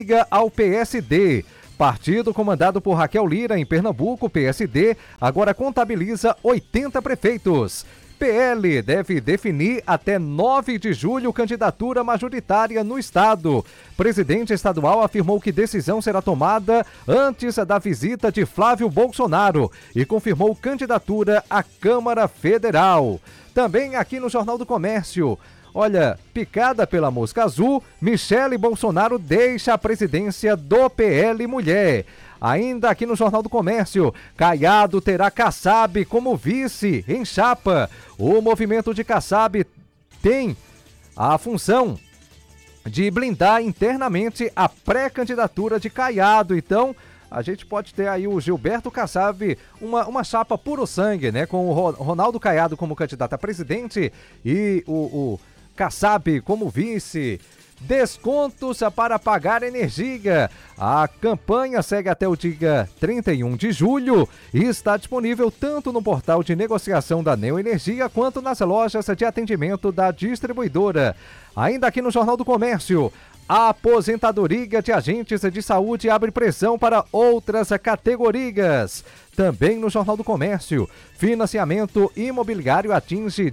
liga ao PSD. Partido comandado por Raquel Lira em Pernambuco, PSD, agora contabiliza 80 prefeitos. PL deve definir até 9 de julho candidatura majoritária no estado. Presidente estadual afirmou que decisão será tomada antes da visita de Flávio Bolsonaro e confirmou candidatura à Câmara Federal. Também aqui no Jornal do Comércio. Olha, picada pela mosca azul, Michele Bolsonaro deixa a presidência do PL Mulher. Ainda aqui no Jornal do Comércio, Caiado terá Kassab como vice em chapa. O movimento de Kassab tem a função de blindar internamente a pré-candidatura de Caiado. Então, a gente pode ter aí o Gilberto Kassab, uma chapa puro sangue, né? Com o Ronaldo Caiado como candidato a presidente e o Kassab como vice. Descontos para pagar energia. A campanha segue até o dia 31 de julho e está disponível tanto no portal de negociação da Neoenergia quanto nas lojas de atendimento da distribuidora. Ainda aqui no Jornal do Comércio, a aposentadoria de agentes de saúde abre pressão para outras categorias. Também no Jornal do Comércio, financiamento imobiliário atinge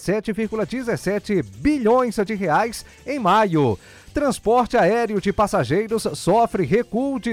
17,17 bilhões de reais em maio. Transporte aéreo de passageiros sofre recuo de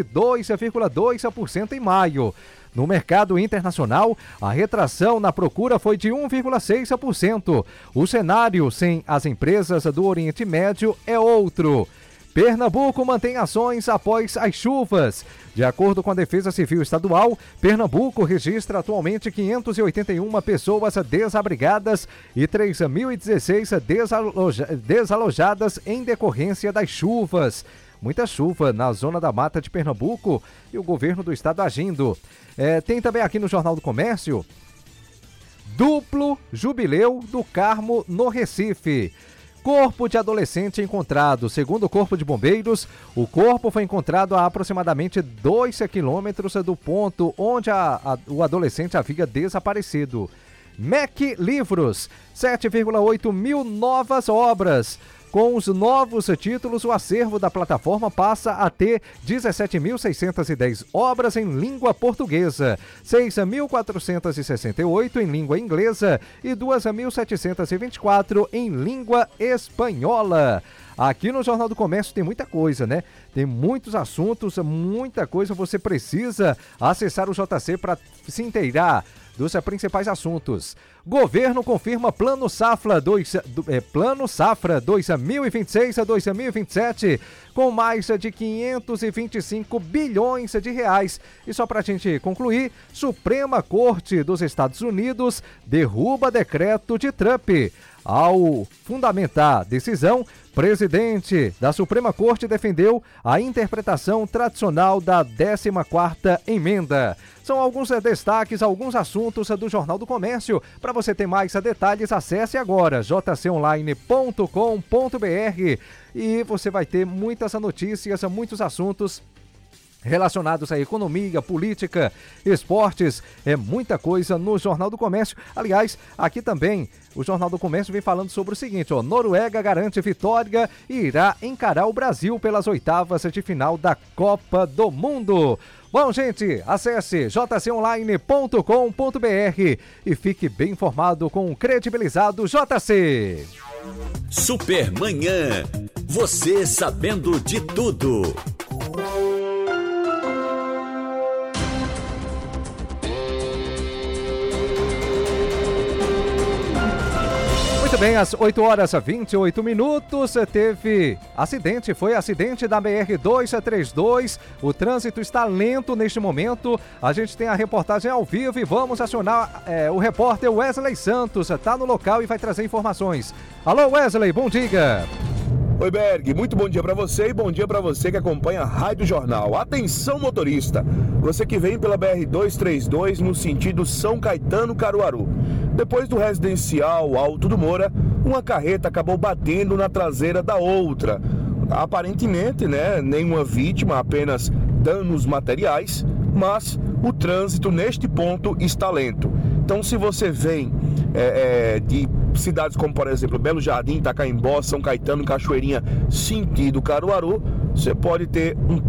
2,2% em maio. No mercado internacional, a retração na procura foi de 1,6%. O cenário sem as empresas do Oriente Médio é outro. Pernambuco mantém ações após as chuvas. De acordo com a Defesa Civil Estadual, Pernambuco registra atualmente 581 pessoas desabrigadas e 3.016 desalojadas em decorrência das chuvas. Muita chuva na zona da mata de Pernambuco e o governo do estado agindo. Tem também aqui no Jornal do Comércio, duplo jubileu do Carmo no Recife. Corpo de adolescente encontrado. Segundo o Corpo de Bombeiros, o corpo foi encontrado a aproximadamente 2 quilômetros do ponto onde o adolescente havia desaparecido. MEC Livros, 7,8 mil novas obras. Com os novos títulos, o acervo da plataforma passa a ter 17.610 obras em língua portuguesa, 6.468 em língua inglesa e 2.724 em língua espanhola. Aqui no Jornal do Comércio tem muita coisa, né? Tem muitos assuntos, muita coisa. Você precisa acessar o JC para se inteirar dos principais assuntos. Governo confirma Plano Safra 2026 a 2027 com mais de 525 bilhões de reais. E só para a gente concluir, Suprema Corte dos Estados Unidos derruba decreto de Trump. Ao fundamentar a decisão, presidente da Suprema Corte defendeu a interpretação tradicional da 14ª emenda. São alguns destaques, alguns assuntos do Jornal do Comércio. Para você ter mais detalhes, acesse agora jconline.com.br e você vai ter muitas notícias, muitos assuntos relacionados à economia, política, esportes, muita coisa no Jornal do Comércio. Aliás, aqui também o Jornal do Comércio vem falando sobre o seguinte, Noruega garante vitória e irá encarar o Brasil pelas oitavas de final da Copa do Mundo. Bom, gente, acesse jconline.com.br e fique bem informado com o credibilizado JC. Supermanhã, você sabendo de tudo. Muito bem, às 8h28, teve acidente, foi acidente da BR-232, o trânsito está lento neste momento, a gente tem a reportagem ao vivo e vamos acionar o repórter Wesley Santos, está no local e vai trazer informações. Alô Wesley, bom dia! Oi Berg, muito bom dia para você e bom dia para você que acompanha a Rádio Jornal. Atenção motorista, você que vem pela BR-232 no sentido São Caetano-Caruaru. Depois do residencial Alto do Moura, uma carreta acabou batendo na traseira da outra. Aparentemente, nenhuma vítima, apenas danos materiais, mas o trânsito neste ponto está lento. Então se você vem de cidades como, por exemplo, Belo Jardim, Itacaimbó, São Caetano, Cachoeirinha, sentido Caruaru, você pode ter um